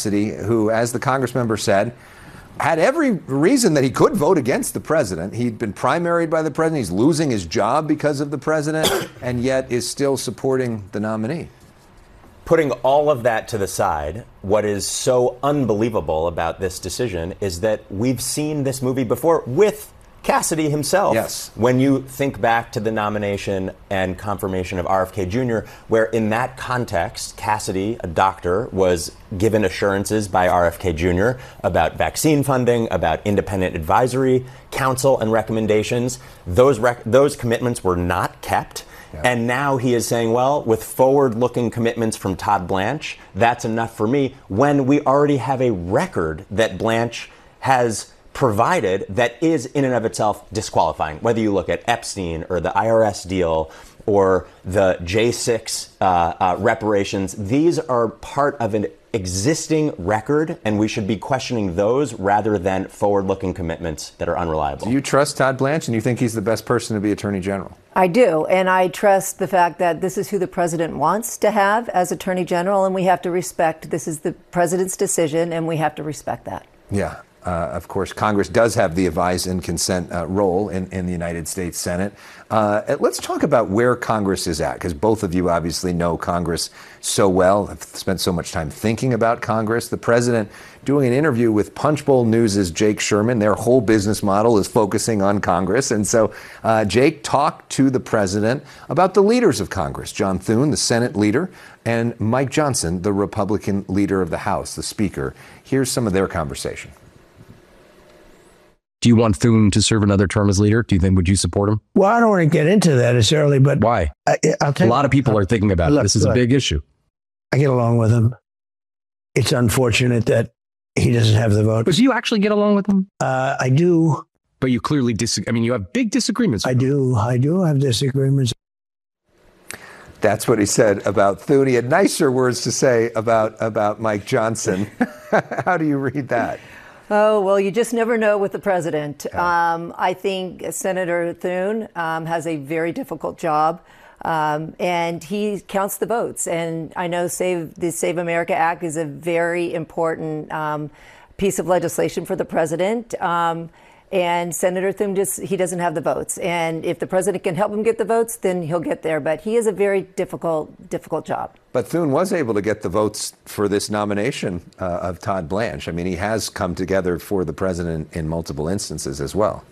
Cassidy, who, as the Congress member said, had every reason that he could vote against the president. He'd been primaried by the president. He's losing his job because of the president, and yet is still supporting the nominee. Putting all of that to the side, what is so unbelievable about this decision is that we've seen this movie before with Cassidy himself. Yes. When you think back to the nomination and confirmation of RFK Jr., where in that context, Cassidy, a doctor, was given assurances by RFK Jr. about vaccine funding, about independent advisory council and recommendations. Those commitments were not kept. Yeah. And now he is saying, well, with forward-looking commitments from Todd Blanche, that's enough for me, when we already have a record that Blanche has provided that is in and of itself disqualifying. Whether you look at Epstein or the IRS deal or the J6 reparations, these are part of an existing record, and we should be questioning those rather than forward-looking commitments that are unreliable. Do you trust Todd Blanche, and you think he's the best person to be Attorney General? I do, and I trust the fact that this is who the president wants to have as Attorney General, and we have to respect, this is the president's decision, and we have to respect that. Yeah. Of course, Congress does have the advise and consent role in the United States Senate. Let's talk about where Congress is at, because both of you obviously know Congress so well, have spent so much time thinking about Congress. The president doing an interview with Punchbowl News' Jake Sherman. Their whole business model is focusing on Congress. And so Jake talked to the president about the leaders of Congress, John Thune, the Senate leader, and Mike Johnson, the Republican leader of the House, the Speaker. Here's some of their conversation. Do you want Thune to serve another term as leader? Do you think, would you support him? Well, I don't want to get into that necessarily, but why? I'll tell a lot of people are thinking about it. This is a big issue. I get along with him. It's unfortunate that he doesn't have the vote. But do you actually get along with him? I do. But you clearly disagree. I mean, you have big disagreements. I do have disagreements. That's what he said about Thune. He had nicer words to say about Mike Johnson. How do you read that? Oh, well, you just never know with the president. I think Senator Thune has a very difficult job, and he counts the votes. And I know the Save America Act is a very important piece of legislation for the president. And Senator Thune he doesn't have the votes. And if the president can help him get the votes, then he'll get there. But he has a very difficult job. But Thune was able to get the votes for this nomination of Todd Blanche. I mean, he has come together for the president in multiple instances as well.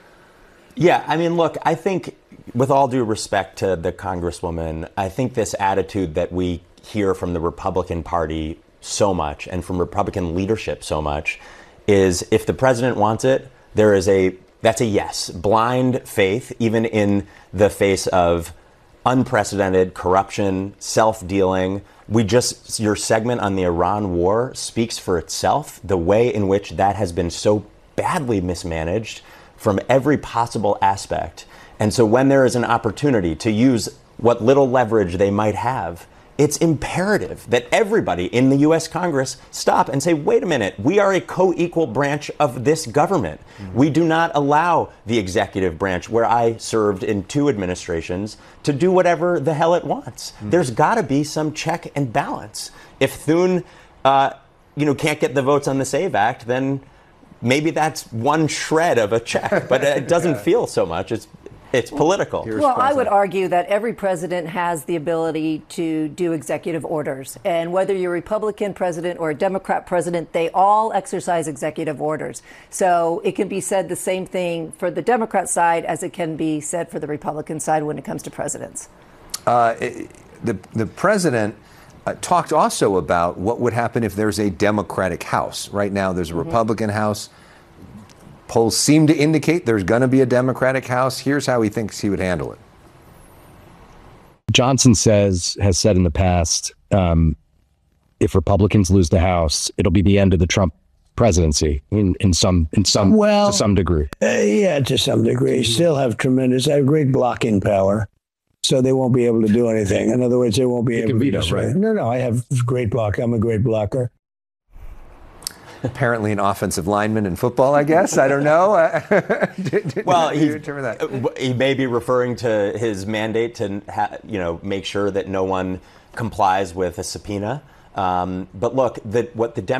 Yeah, I mean, look, I think with all due respect to the Congresswoman, I think this attitude that we hear from the Republican Party so much and from Republican leadership so much is if the president wants it, that's a yes. Blind faith, even in the face of unprecedented corruption, self-dealing. Your segment on the Iran war speaks for itself. The way in which that has been so badly mismanaged from every possible aspect. And so when there is an opportunity to use what little leverage they might have, it's imperative that everybody in the U.S. Congress stop and say, wait a minute, we are a co-equal branch of this government. Mm-hmm. We do not allow the executive branch, where I served in 2 administrations, to do whatever the hell it wants. Mm-hmm. There's got to be some check and balance. If Thune, can't get the votes on the SAVE Act, then maybe that's one shred of a check, but it doesn't feel so much. It's political. Well, I would argue that every president has the ability to do executive orders. And whether you're a Republican president or a Democrat president, they all exercise executive orders. So it can be said the same thing for the Democrat side as it can be said for the Republican side when it comes to presidents. The president talked also about what would happen if there's a Democratic House. Right now, there's a Republican House. Polls seem to indicate there's going to be a Democratic House. Here's how he thinks he would handle it. Johnson has said in the past, if Republicans lose the House, it'll be the end of the Trump presidency to some degree. Yeah, to some degree. Still have great blocking power, so they won't be able to do anything. In other words, they won't be able to veto, right? No, I have great block. I'm a great blocker. Apparently an offensive lineman in football, I guess. I don't know. He may be referring to his mandate to make sure that no one complies with a subpoena. But look, what the